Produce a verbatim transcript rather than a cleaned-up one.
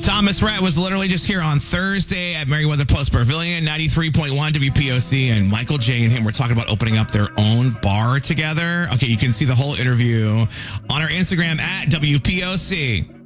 Thomas Rhett was literally just here on Thursday at Merriweather Post Pavilion, ninety-three point one W P O C, and Michael J and him were talking about opening up their own bar together. Okay, you can see the whole interview on our Instagram at W P O C.